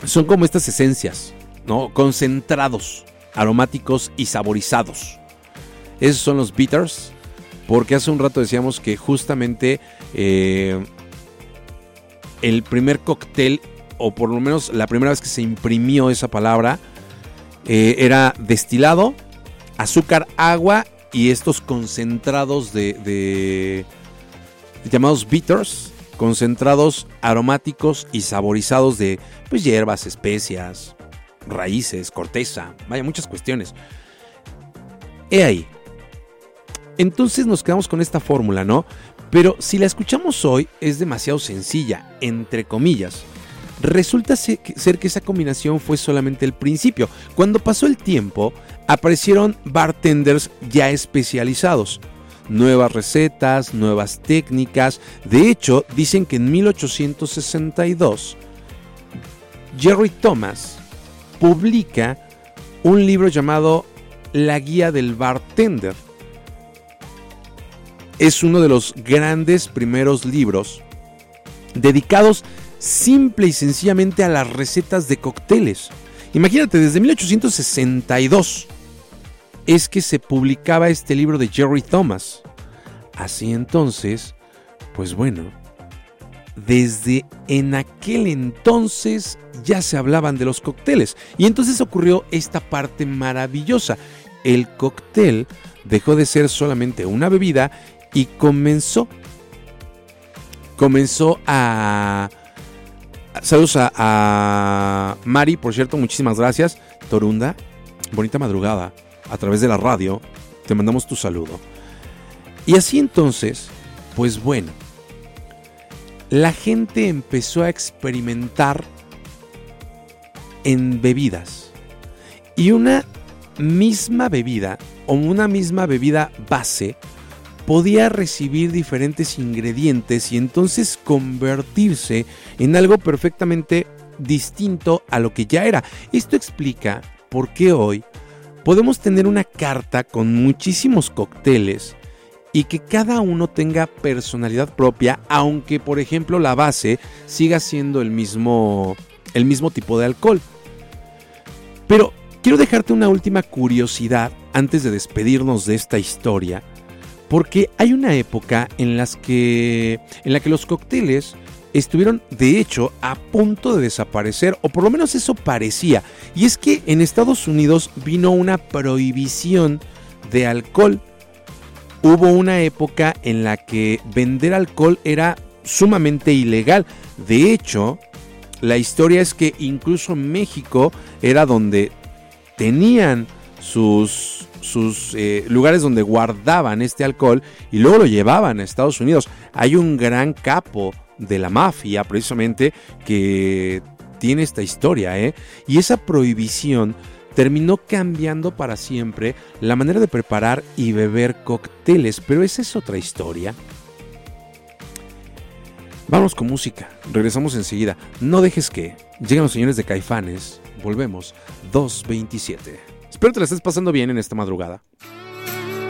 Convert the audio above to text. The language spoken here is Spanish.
son como estas esencias, ¿no? Concentrados, aromáticos y saborizados. Esos son los bitters, porque hace un rato decíamos que justamente el primer cóctel, o por lo menos la primera vez que se imprimió esa palabra, era destilado, azúcar, agua y estos concentrados de llamados bitters, concentrados aromáticos y saborizados de pues hierbas, especias, raíces, corteza, vaya, muchas cuestiones. He ahí. Entonces nos quedamos con esta fórmula, ¿no? Pero si la escuchamos hoy es demasiado sencilla, entre comillas. Resulta ser que esa combinación fue solamente el principio. Cuando pasó el tiempo, aparecieron bartenders ya especializados. Nuevas recetas, nuevas técnicas. De hecho, dicen que en 1862, Jerry Thomas publica un libro llamado La Guía del Bartender. Es uno de los grandes primeros libros dedicados simple y sencillamente a las recetas de cócteles. Imagínate, desde 1862 es que se publicaba este libro de Jerry Thomas. Así entonces, pues bueno, desde en aquel entonces ya se hablaban de los cócteles. Y entonces ocurrió esta parte maravillosa. El cóctel dejó de ser solamente una bebida y comenzó a... Saludos a Mari, por cierto, muchísimas gracias. Torunda, bonita madrugada. A través de la radio, te mandamos tu saludo. Y así entonces, pues bueno, la gente empezó a experimentar en bebidas. Y una misma bebida, o una misma bebida base, podía recibir diferentes ingredientes y entonces convertirse en algo perfectamente distinto a lo que ya era. Esto explica por qué hoy podemos tener una carta con muchísimos cócteles y que cada uno tenga personalidad propia, aunque por ejemplo la base siga siendo el mismo tipo de alcohol. Pero quiero dejarte una última curiosidad antes de despedirnos de esta historia. Porque hay una época en la que los cócteles estuvieron, de hecho, a punto de desaparecer, o por lo menos eso parecía. Y es que en Estados Unidos vino una prohibición de alcohol. Hubo una época en la que vender alcohol era sumamente ilegal. De hecho, la historia es que incluso México era donde tenían sus lugares donde guardaban este alcohol y luego lo llevaban a Estados Unidos. Hay un gran capo de la mafia precisamente que tiene esta historia, y esa prohibición terminó cambiando para siempre la manera de preparar y beber cócteles, pero esa es otra historia. Vamos con música, regresamos enseguida. No dejes que lleguen los señores de Caifanes. Volvemos 2:27. Espero te la estés pasando bien en esta madrugada.